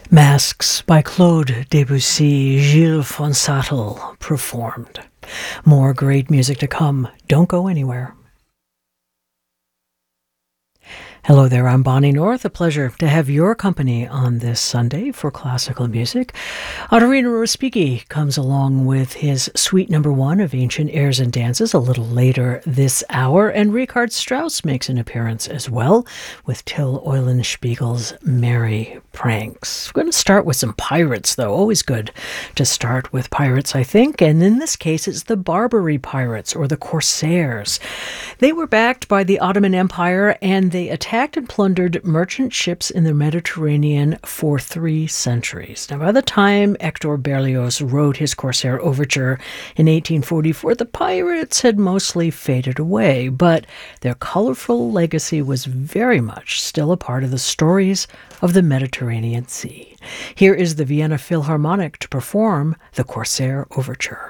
Masks by Claude Debussy, Gilles Fonsattel performed. More great music to come. Don't go anywhere. Hello there, I'm Bonnie North. A pleasure to have your company on this Sunday for classical music. Ottorino Respighi comes along with his Suite No. 1 of Ancient Airs and Dances a little later this hour, and Richard Strauss makes an appearance as well with Till Eulenspiegel's Merry Pranks. We're going to start with some pirates, though. Always good to start with pirates, I think, and in this case it's the Barbary pirates, or the Corsairs. They were backed by the Ottoman Empire, and they attacked and plundered merchant ships in the Mediterranean for 3 centuries. Now, by the time Hector Berlioz wrote his Corsair Overture in 1844, the pirates had mostly faded away, but their colorful legacy was very much still a part of the stories of the Mediterranean Sea. Here is the Vienna Philharmonic to perform the Corsair Overture.